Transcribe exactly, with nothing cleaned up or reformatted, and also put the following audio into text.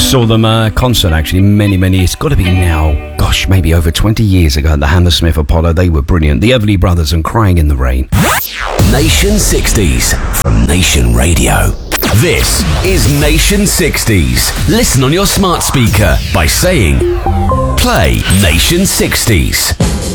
Saw them uh, concert actually many, many, it's got to be now, gosh, maybe over twenty years ago at the Hammersmith Apollo. They were brilliant. The Everly Brothers and Crying in the Rain. Nation sixties from Nation Radio. This is Nation sixties. Listen on your smart speaker by saying, play Nation sixties.